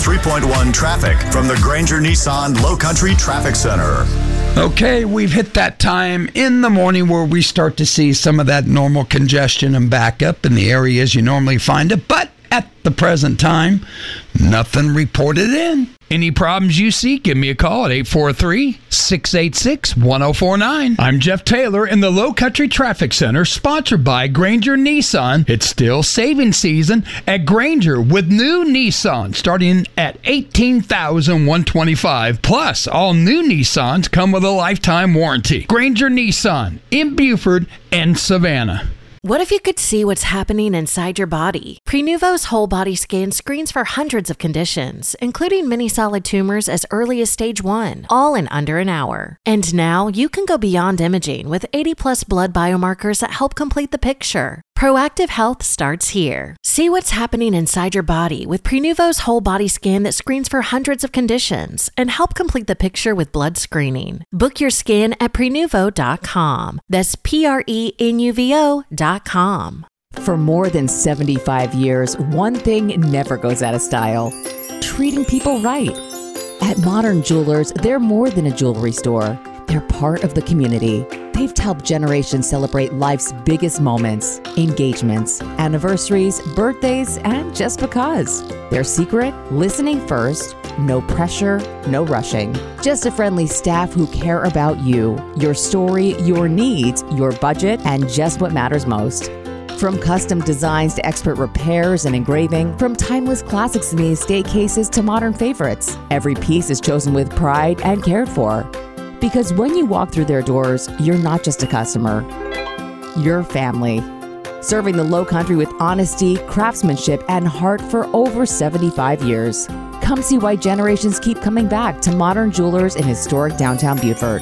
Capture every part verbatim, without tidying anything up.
three point one traffic from the Granger Nissan Low Country Traffic Center. Okay, we've hit that time in the morning where we start to see some of that normal congestion and backup in the areas you normally find it, but at the present time, nothing reported in. Any problems you see, give me a call at eight four three, six eight six, one oh four nine. I'm Jeff Taylor in the Low Country Traffic Center, sponsored by Granger Nissan. It's still saving season at Granger with new Nissan starting at eighteen thousand one hundred twenty-five dollars. Plus, all new Nissans come with a lifetime warranty. Granger Nissan in Buford and Savannah. What if you could see what's happening inside your body? Prenuvo's whole body scan screens for hundreds of conditions, including many solid tumors as early as stage one, all in under an hour. And now you can go beyond imaging with eighty plus blood biomarkers that help complete the picture. Proactive health starts here. See what's happening inside your body with Prenuvo's whole body scan that screens for hundreds of conditions and help complete the picture with blood screening. Book your scan at prenuvo dot com. That's P R E N U V O dot com. For more than seventy-five years, one thing never goes out of style: treating people right. At Modern Jewelers, they're more than a jewelry store. They're part of the community. They've helped generations celebrate life's biggest moments, engagements, anniversaries, birthdays, and just because. Their secret? Listening first, no pressure, no rushing. Just a friendly staff who care about you, your story, your needs, your budget, and just what matters most. From custom designs to expert repairs and engraving, from timeless classics in the estate cases to modern favorites, every piece is chosen with pride and cared for. Because when you walk through their doors, you're not just a customer, you're family. Serving the Low Country with honesty, craftsmanship, and heart for over seventy-five years. Come see why generations keep coming back to Modern Jewelers in historic downtown Beaufort.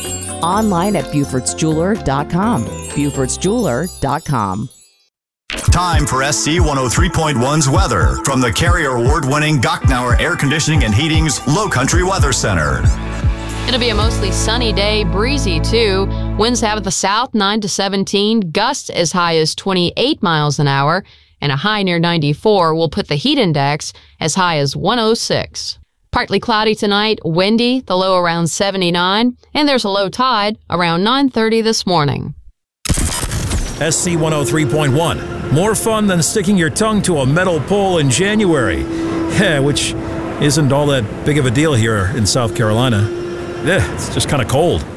Online at Buford's Jeweler dot com. Buford's Jeweler dot com. Time for S C one oh three point one's weather from the Carrier Award-winning Gocknauer Air Conditioning and Heating's Low Country Weather Center. It'll be a mostly sunny day, breezy too. Winds have the south nine to seventeen, gusts as high as twenty-eight miles an hour, and a high near ninety-four will put the heat index as high as one oh six. Partly cloudy tonight, windy, the low around seventy-nine, and there's a low tide around nine thirty this morning. S C one oh three point one. More fun than sticking your tongue to a metal pole in January. Yeah, which isn't all that big of a deal here in South Carolina. Yeah, it's just kind of cold.